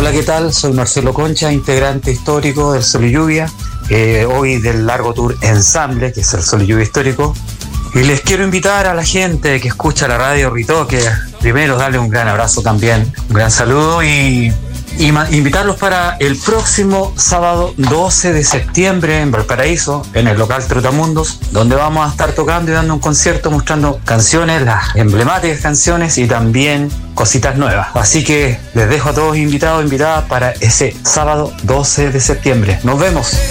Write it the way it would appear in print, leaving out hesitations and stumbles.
Hola, ¿qué tal? Soy Marcelo Concha, integrante histórico del Sol y Lluvia, hoy del largo tour Ensamble, que es el Sol y Lluvia histórico. Y les quiero invitar a la gente que escucha la radio Ritoque, primero darle un gran abrazo también, un gran saludo y invitarlos para el próximo sábado 12 de septiembre en Valparaíso, en el local Trotamundos, donde vamos a estar tocando y dando un concierto mostrando canciones, las emblemáticas canciones y también cositas nuevas. Así que les dejo a todos invitados, invitadas para ese sábado 12 de septiembre. Nos vemos.